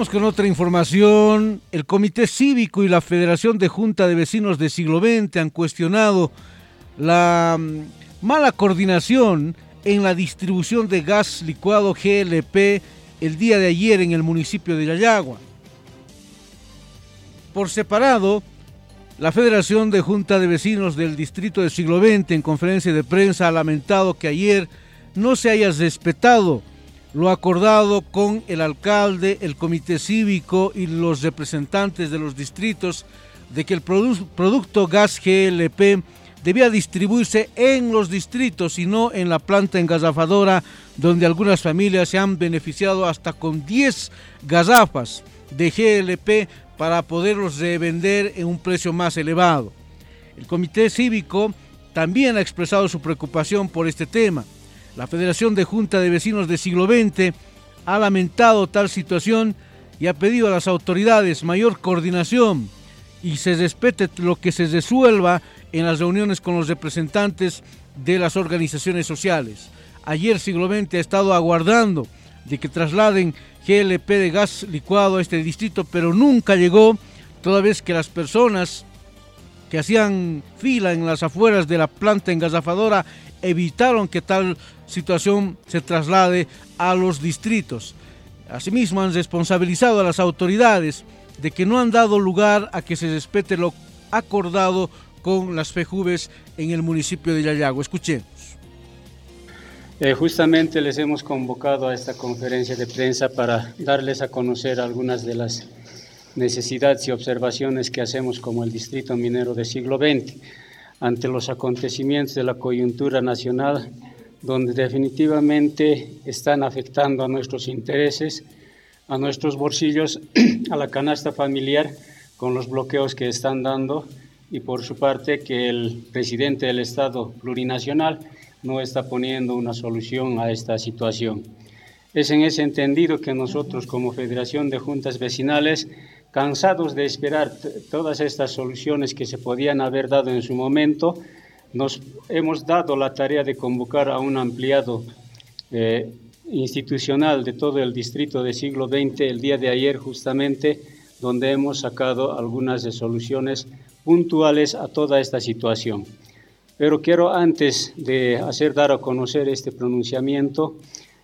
Vamos con otra información. El Comité Cívico y la Federación de Junta de Vecinos de Siglo XX han cuestionado la mala coordinación en la distribución de gas licuado GLP el día de ayer en el municipio de Yayagua. Por separado, la Federación de Junta de Vecinos del Distrito de Siglo XX en conferencia de prensa ha lamentado que ayer no se haya respetado lo acordado con el alcalde, el comité cívico y los representantes de los distritos de que el producto gas GLP debía distribuirse en los distritos y no en la planta engasafadora, donde algunas familias se han beneficiado hasta con 10 gasafas de GLP para poderlos revender en un precio más elevado. El comité cívico también ha expresado su preocupación por este tema. La Federación de Junta de Vecinos de Siglo XX ha lamentado tal situación y ha pedido a las autoridades mayor coordinación y se respete lo que se resuelva en las reuniones con los representantes de las organizaciones sociales. Ayer Siglo XX ha estado aguardando de que trasladen GLP de gas licuado a este distrito, pero nunca llegó, toda vez que las personas que hacían fila en las afueras de la planta engasafadora evitaron que tal situación se traslade a los distritos. Asimismo, han responsabilizado a las autoridades de que no han dado lugar a que se respete lo acordado con las FEJUVES en el municipio de Yayagua. Escuchemos. Justamente les hemos convocado a esta conferencia de prensa para darles a conocer algunas de las necesidades y observaciones que hacemos como el Distrito Minero de Siglo XX ante los acontecimientos de la coyuntura nacional, donde definitivamente están afectando a nuestros intereses, a nuestros bolsillos, a la canasta familiar, con los bloqueos que están dando, y por su parte que el presidente del Estado plurinacional no está poniendo una solución a esta situación. Es en ese entendido que nosotros como Federación de Juntas Vecinales, cansados de esperar todas estas soluciones que se podían haber dado en su momento, nos hemos dado la tarea de convocar a un ampliado institucional de todo el distrito de Siglo XX el día de ayer justamente, donde hemos sacado algunas de soluciones puntuales a toda esta situación. Pero quiero, antes de dar a conocer este pronunciamiento,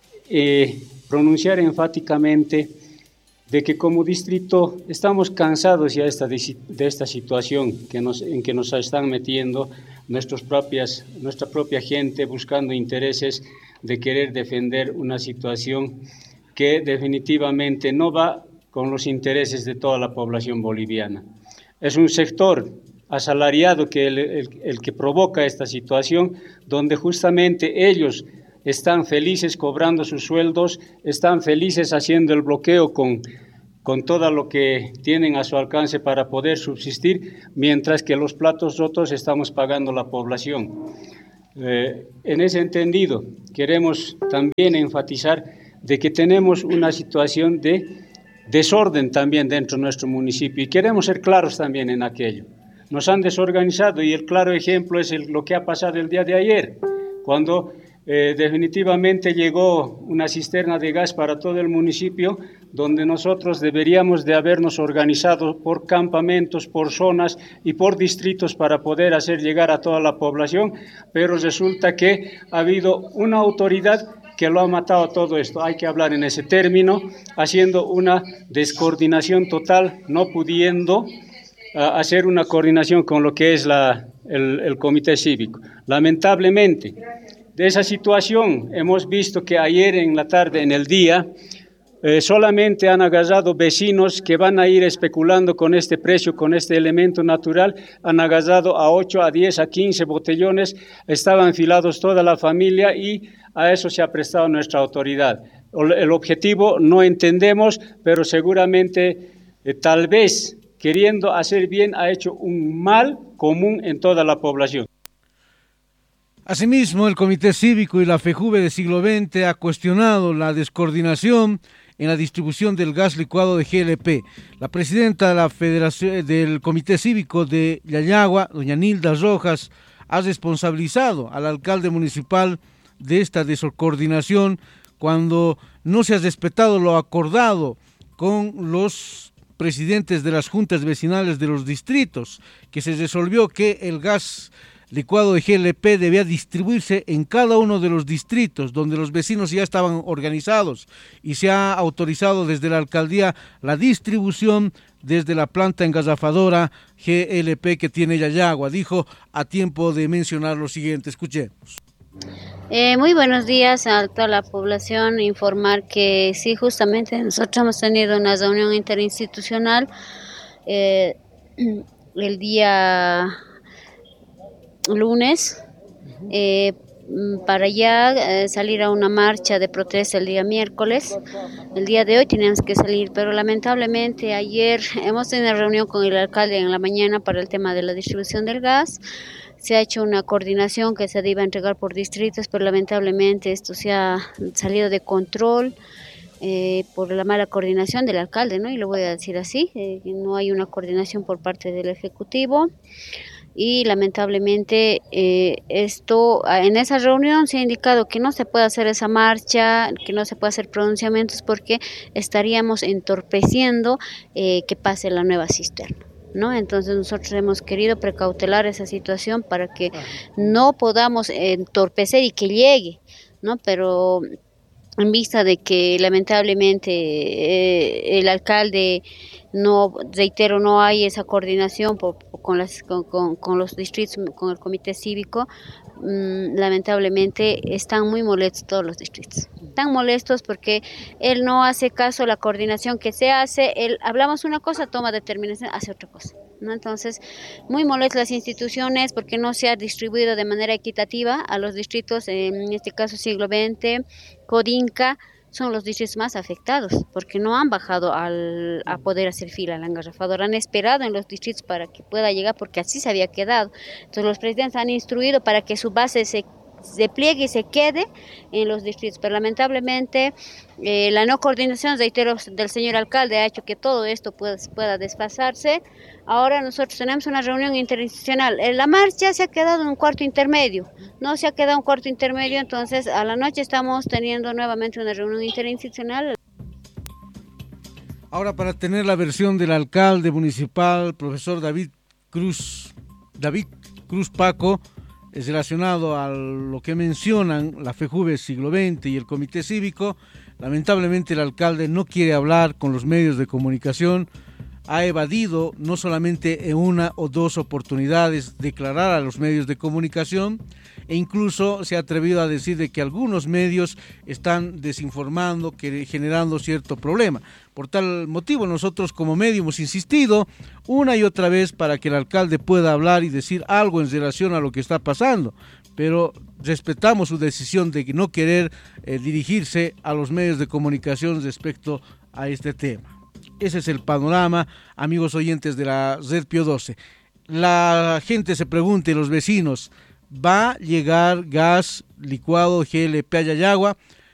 pronunciar enfáticamente de que como distrito estamos cansados ya de esta situación en que nos están metiendo nuestra propia gente, buscando intereses de querer defender una situación que definitivamente no va con los intereses de toda la población boliviana. Es un sector asalariado que el que provoca esta situación, donde justamente ellos están felices cobrando sus sueldos, están felices haciendo el bloqueo con todo lo que tienen a su alcance para poder subsistir, mientras que los platos rotos estamos pagando la población. En ese entendido, queremos también enfatizar de que tenemos una situación de desorden también dentro de nuestro municipio y queremos ser claros también en aquello. Nos han desorganizado y el claro ejemplo es lo que ha pasado el día de ayer, cuando definitivamente llegó una cisterna de gas para todo el municipio, donde nosotros deberíamos de habernos organizado por campamentos, por zonas y por distritos para poder hacer llegar a toda la población, pero resulta que ha habido una autoridad que lo ha matado todo esto. Hay que hablar en ese término, haciendo una descoordinación total, no pudiendo hacer una coordinación con lo que es el comité cívico. Lamentablemente, de esa situación hemos visto que ayer en la tarde, en el día, solamente han agarrado vecinos que van a ir especulando con este precio, con este elemento natural, han agarrado a 8, a 10, a 15 botellones, estaban filados toda la familia y a eso se ha prestado nuestra autoridad. El objetivo no entendemos, pero seguramente tal vez queriendo hacer bien ha hecho un mal común en toda la población. Asimismo, el Comité Cívico y la FEJUVE de Siglo XX ha cuestionado la descoordinación en la distribución del gas licuado de GLP. La presidenta de la Federación del Comité Cívico de Yayagua, doña Nilda Rojas, ha responsabilizado al alcalde municipal de esta descoordinación cuando no se ha respetado lo acordado con los presidentes de las juntas vecinales de los distritos, que se resolvió que el gas licuado de GLP debía distribuirse en cada uno de los distritos donde los vecinos ya estaban organizados, y se ha autorizado desde la alcaldía la distribución desde la planta engasafadora GLP que tiene Yayagua. Dijo a tiempo de mencionar lo siguiente, escuchemos. Muy buenos días a toda la población. Informar que sí, justamente nosotros hemos tenido una reunión interinstitucional el día lunes para ya salir a una marcha de protesta el día miércoles. El día de hoy teníamos que salir, pero lamentablemente ayer hemos tenido una reunión con el alcalde en la mañana para el tema de la distribución del gas. Se ha hecho una coordinación que se iba a entregar por distritos, pero lamentablemente esto se ha salido de control por la mala coordinación del alcalde, ¿no? Y lo voy a decir así, no hay una coordinación por parte del Ejecutivo. Y lamentablemente esto, en esa reunión se ha indicado que no se puede hacer esa marcha, que no se puede hacer pronunciamientos porque estaríamos entorpeciendo que pase la nueva cisterna, ¿no? Entonces nosotros hemos querido precautelar esa situación para que no podamos entorpecer y que llegue, ¿no? Pero en vista de que lamentablemente el alcalde no, reitero, no hay esa coordinación con los distritos, con el comité cívico, lamentablemente están muy molestos todos los distritos. Están molestos porque él no hace caso a la coordinación que se hace, hablamos una cosa, toma determinación, hace otra cosa, ¿no? Entonces, muy molestas las instituciones porque no se ha distribuido de manera equitativa a los distritos, en este caso siglo XX, Codinca, son los distritos más afectados porque no han bajado a poder hacer fila al engarrafador, han esperado en los distritos para que pueda llegar porque así se había quedado. Entonces los presidentes han instruido para que su base se pliegue y se quede en los distritos, pero lamentablemente la no coordinación, reitero, del señor alcalde ha hecho que todo esto pueda desfasarse. Ahora nosotros tenemos una reunión interinstitucional, la marcha se ha quedado en un cuarto intermedio, entonces a la noche estamos teniendo nuevamente una reunión interinstitucional. Ahora, para tener la versión del alcalde municipal, profesor David Cruz Paco, es relacionado a lo que mencionan la FEJUVE Siglo XX y el Comité Cívico. Lamentablemente el alcalde no quiere hablar con los medios de comunicación, ha evadido no solamente en una o dos oportunidades declarar a los medios de comunicación, e incluso se ha atrevido a decir de que algunos medios están desinformando, generando cierto problema. Por tal motivo nosotros como medio hemos insistido una y otra vez para que el alcalde pueda hablar y decir algo en relación a lo que está pasando, pero respetamos su decisión de no querer dirigirse a los medios de comunicación respecto a este tema. Ese es el panorama, amigos oyentes de la Red Pío XII. La gente se pregunta, y los vecinos, ¿va a llegar gas licuado GLP a Yayagua?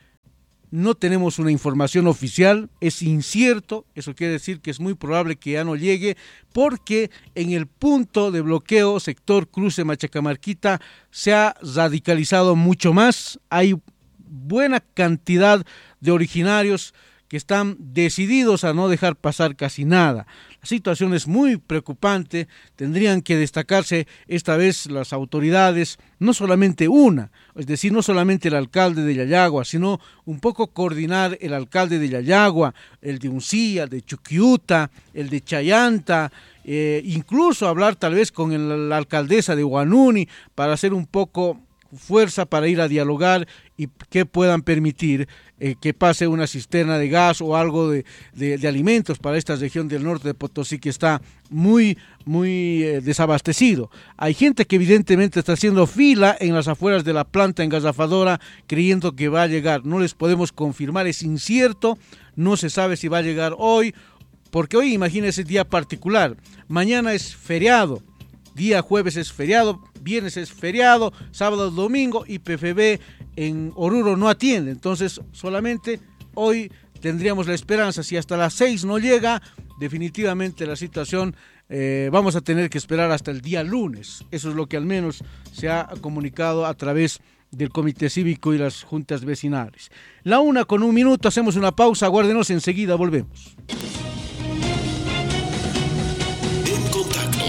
No tenemos una información oficial, es incierto, eso quiere decir que es muy probable que ya no llegue, porque en el punto de bloqueo sector Cruce Machacamarquita se ha radicalizado mucho más, hay buena cantidad de originarios que están decididos a no dejar pasar casi nada. La situación es muy preocupante, tendrían que destacarse esta vez las autoridades, no solamente una, es decir, no solamente el alcalde de Yayagua, sino un poco coordinar el alcalde de Yayagua, el de Uncía, el de Chuquiuta, el de Chayanta, incluso hablar tal vez con la alcaldesa de Huanuni para hacer un poco fuerza para ir a dialogar y que puedan permitir que pase una cisterna de gas o algo de alimentos para esta región del norte de Potosí que está muy desabastecido. Hay gente que evidentemente está haciendo fila en las afueras de la planta engasafadora creyendo que va a llegar. No les podemos confirmar, es incierto, no se sabe si va a llegar hoy, porque hoy imagínense día particular, mañana es feriado, día jueves es feriado, viernes es feriado, sábado, domingo, y PFB en Oruro no atiende, entonces solamente hoy tendríamos la esperanza. Si hasta las 6 no llega, definitivamente la situación vamos a tener que esperar hasta el día lunes. Eso es lo que al menos se ha comunicado a través del Comité Cívico y las juntas vecinales. 1:01, hacemos una pausa, aguárdenos, enseguida volvemos. En contacto.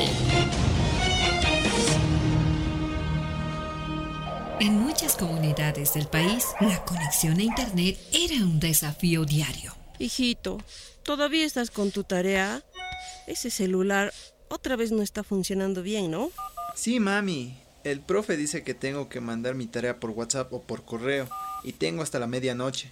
En muchas comunidades del país, la conexión a Internet era un desafío diario. Hijito, ¿todavía estás con tu tarea? Ese celular otra vez no está funcionando bien, ¿no? Sí, mami. El profe dice que tengo que mandar mi tarea por WhatsApp o por correo y tengo hasta la medianoche.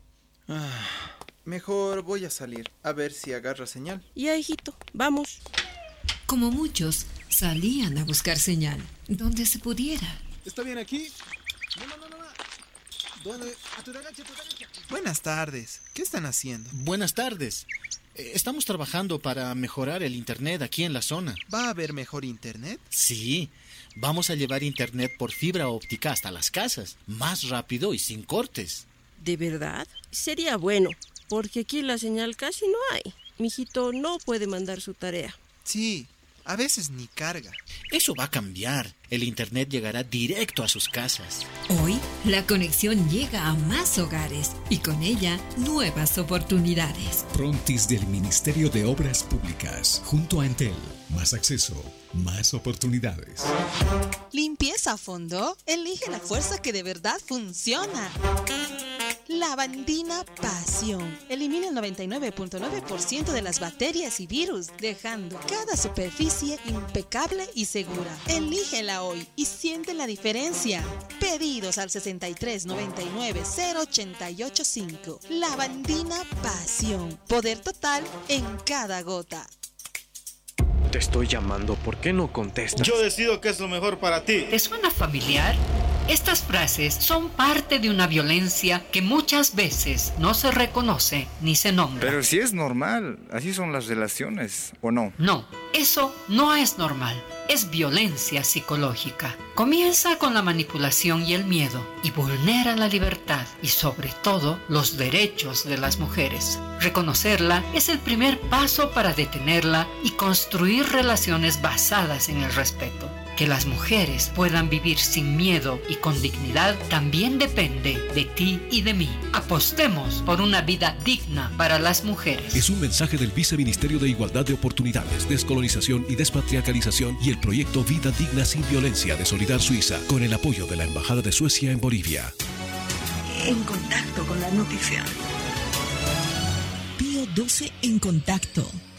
Mejor voy a salir a ver si agarra señal. Ya, hijito, vamos. Como muchos, salían a buscar señal, donde se pudiera. ¿Está bien aquí? No. ¿Dónde? A tu derecha. Buenas tardes. ¿Qué están haciendo? Buenas tardes. Estamos trabajando para mejorar el internet aquí en la zona. ¿Va a haber mejor internet? Sí, vamos a llevar internet por fibra óptica hasta las casas, más rápido y sin cortes. ¿De verdad? Sería bueno, porque aquí la señal casi no hay. Mijito no puede mandar su tarea. Sí, a veces ni carga. Eso va a cambiar. El internet llegará directo a sus casas. Hoy, la conexión llega a más hogares y con ella, nuevas oportunidades. Frontis del Ministerio de Obras Públicas, junto a Entel. Más acceso, más oportunidades. ¿Limpieza a fondo? Elige la fuerza que de verdad funciona. Lavandina Pasión. Elimina el 99.9% de las bacterias y virus, dejando cada superficie impecable y segura. Elígela hoy y siente la diferencia. Pedidos al 6399-0885. Lavandina Pasión. Poder total en cada gota. Te estoy llamando, ¿por qué no contestas? Yo decido qué es lo mejor para ti. ¿Te suena familiar? Estas frases son parte de una violencia que muchas veces no se reconoce ni se nombra. Pero si es normal, así son las relaciones, ¿o no? No, eso no es normal. Es violencia psicológica. Comienza con la manipulación y el miedo y vulnera la libertad y sobre todo los derechos de las mujeres. Reconocerla es el primer paso para detenerla y construir relaciones basadas en el respeto. Que las mujeres puedan vivir sin miedo y con dignidad también depende de ti y de mí. Apostemos por una vida digna para las mujeres. Es un mensaje del Viceministerio de Igualdad de Oportunidades, Descolonización y Despatriarcalización y el proyecto Vida Digna sin Violencia de Solidar Suiza, con el apoyo de la Embajada de Suecia en Bolivia. En contacto con la noticia. Pío 12 en contacto.